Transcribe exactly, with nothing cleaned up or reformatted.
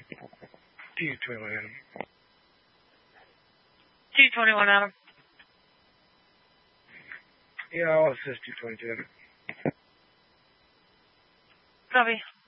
two twenty-one, Adam. two twenty-one, Adam. Yeah, all it says two twenty-two, Adam. Copy.